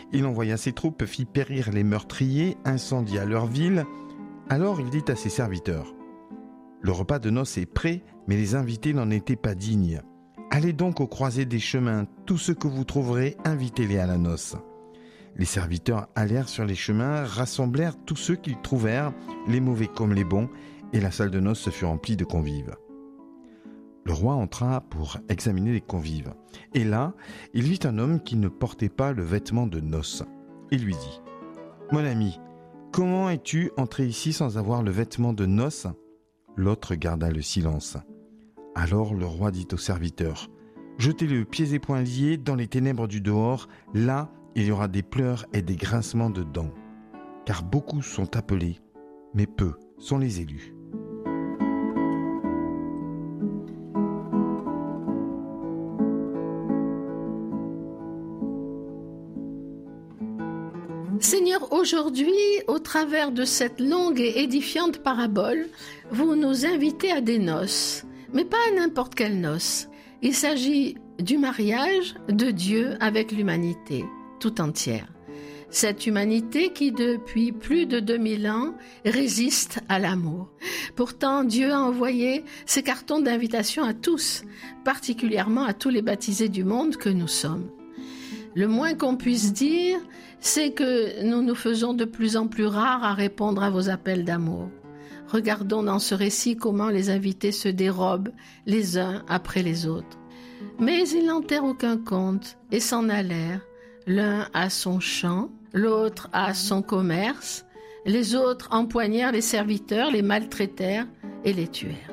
Il envoya ses troupes, fit périr les meurtriers, incendia leur ville. Alors il dit à ses serviteurs : le repas de noces est prêt, mais les invités n'en étaient pas dignes. Allez donc aux croisées des chemins, tous ceux que vous trouverez, invitez-les à la noce. Les serviteurs allèrent sur les chemins, rassemblèrent tous ceux qu'ils trouvèrent, les mauvais comme les bons, et la salle de noces se fut remplie de convives. Le roi entra pour examiner les convives. Et là, il vit un homme qui ne portait pas le vêtement de noces. Il lui dit : mon ami, comment es-tu entré ici sans avoir le vêtement de noces ? L'autre garda le silence. Alors le roi dit aux serviteurs : jetez-le pieds et poings liés dans les ténèbres du dehors, là il y aura des pleurs et des grincements de dents. Car beaucoup sont appelés, mais peu sont les élus. Seigneur, aujourd'hui, au travers de cette longue et édifiante parabole, vous nous invitez à des noces, mais pas à n'importe quelles noces. Il s'agit du mariage de Dieu avec l'humanité tout entière. Cette humanité qui, depuis plus de 2000 ans, résiste à l'amour. Pourtant, Dieu a envoyé ses cartons d'invitation à tous, particulièrement à tous les baptisés du monde que nous sommes. Le moins qu'on puisse dire, c'est que nous nous faisons de plus en plus rares à répondre à vos appels d'amour. Regardons dans ce récit comment les invités se dérobent les uns après les autres. Mais ils n'enterrent aucun compte et s'en allèrent, l'un à son champ, l'autre à son commerce, les autres empoignèrent les serviteurs, les maltraitèrent et les tuèrent.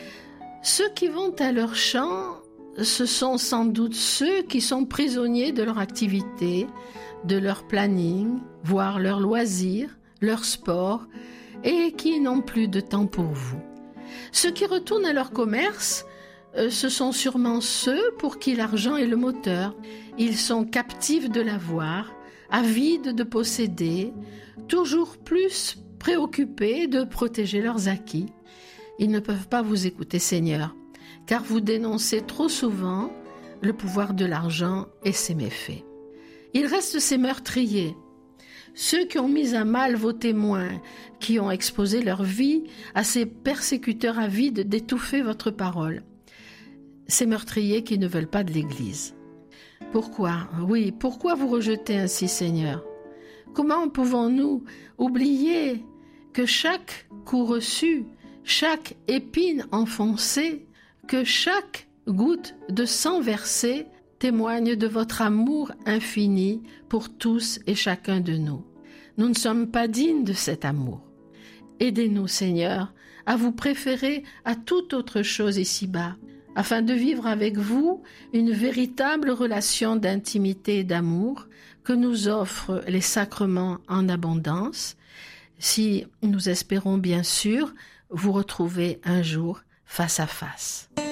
Ceux qui vont à leur champ, ce sont sans doute ceux qui sont prisonniers de leur activité, de leur planning, voire leurs loisirs, leur sport, et qui n'ont plus de temps pour vous. Ceux qui retournent à leur commerce, ce sont sûrement ceux pour qui l'argent est le moteur. Ils sont captifs de l'avoir, avides de posséder, toujours plus préoccupés de protéger leurs acquis. Ils ne peuvent pas vous écouter, Seigneur, car vous dénoncez trop souvent le pouvoir de l'argent et ses méfaits. Il reste ces meurtriers, ceux qui ont mis à mal vos témoins, qui ont exposé leur vie à ces persécuteurs avides d'étouffer votre parole. Ces meurtriers qui ne veulent pas de l'Église. Pourquoi vous rejetez ainsi, Seigneur ? Comment pouvons-nous oublier que chaque coup reçu, chaque épine enfoncée, que chaque goutte de sang versé témoigne de votre amour infini pour tous et chacun de nous. Nous ne sommes pas dignes de cet amour. Aidez-nous, Seigneur, à vous préférer à toute autre chose ici-bas, afin de vivre avec vous une véritable relation d'intimité et d'amour que nous offrent les sacrements en abondance, si nous espérons bien sûr vous retrouver un jour face à face.